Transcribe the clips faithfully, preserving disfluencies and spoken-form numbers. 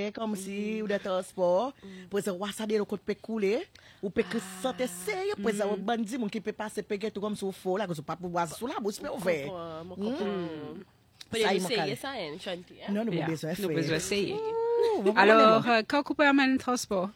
fait comme si ou de transport pour ça wa ça de l'autre peut couler ou peut que santé sérieux pour ça bandi mon qui peut passer péguer tout comme sous faux là que pas pouvoir sous la bouche peut ouvert. Peut essayer ça hein, chanter. Non, nous avons besoin de faire. Nous besoin essayer. Alors, quand vous pouvez amener le transport?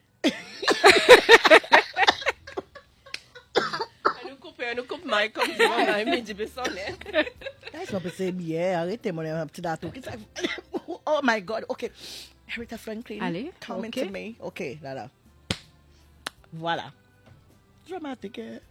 Nous couper, nous coupe Mike comme ça, on a mis du besonnet. Est-ce qu'on peut se bien arrêtez mon petit dato. Oh my God, OK. Aretha Franklin, allez, come okay. into me. OK, là là. Voilà. Dramatique. Hein?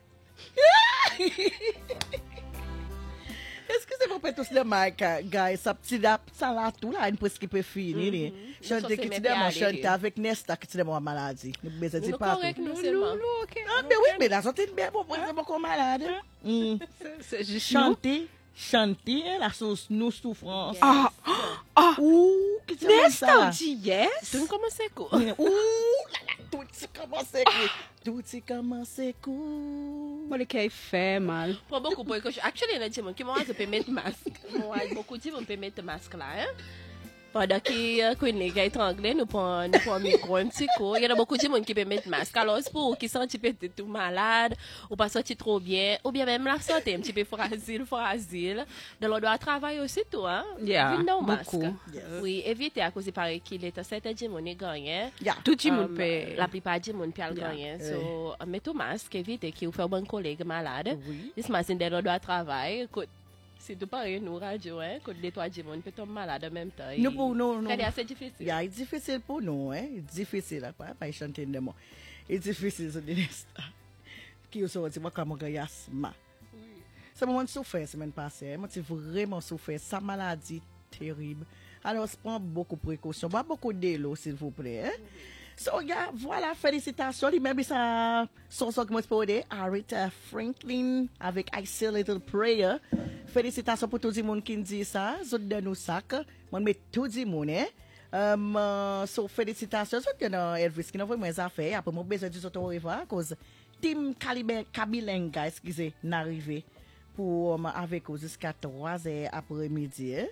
Excusez-moi pour tous les mic, guys. Ça petit ça là tout là, une presque qui peut finir. Chanter qui tu demandes chanter avec Nesta qui tu demandes maladie. Nous besoin de pas. Ah mais oui, mais la santé bien bon, c'est beaucoup malade. C'est juste chanter, chanter la sauce nous souffrance. Ah ah. Ouh, qui tu Nesta dit yes. Tu commences quoi? Ouh, là là, tout c'est commencé quoi? Tout c'est commencé quoi? Moi, le cas fait mal. Pour beaucoup pour que actually il y a des gens qui m'ont dit peut mettre masque. Moi beaucoup de gens peut mettre masque là hein. Pendant que Queen les gars étranglés nous prend nous prend micro un petit coup. Il y a beaucoup de gens qui peut mettre masque. Alors c'est pour qui sont un petit peu tout malade ou pas sorti trop bien ou bien même la santé un petit peu fragile fragile. Dans le droit à travail aussi tout hein. Yeah, non masque. Yes. Oui, éviter à cause il paraît qu'il est certains gens qui gagnent. Yeah, tout le monde peut. La plupart des gens peut gagner. So mettez masque éviter qui vous fait bon collègue malade. Oui. Il se masse dans le droit à travail. Écoute, c'est tout pareil, nous, radio, hein, quand les trois gens peut tomber malade en même temps. Non, pour nous, non. C'est assez difficile. Yeah, c'est difficile pour nous, hein. C'est difficile, là, pas, pas chanter de moi. C'est difficile, c'est de qui est sorti, moi, comme un asthme. C'est moi qui souffert la semaine passée. Moi, j'ai vraiment souffert. Sa maladie terrible. Alors, je prends beaucoup de précautions. Pas beaucoup d'eau, s'il vous plaît. Hein? So, yeah, voilà, félicitations. Même ça, son son que moi je peux Aretha Franklin avec I Say a Little Prayer. Félicitations pour tout le monde qui dit ça. Je donne nous ça. Moi, je tout le monde. Hein? Um, uh, so, félicitations. Je donne Elvis qui n'a vraiment mes affaires. Après, moi, j'ai besoin de tout revoir. Cause Tim Kabilenga, excusez, n'arrive pour um, avec vous jusqu'à trois heures après-midi. Hein?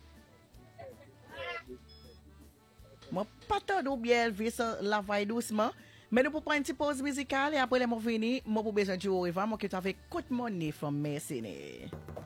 Moi, pas tant bien Elvis la vaille doucement. Mais nous pouvons prendre une petite pause musicale et après, nous venir. Moi, pour besoin de jouer, moi, qui est avec Côte Money from Messine.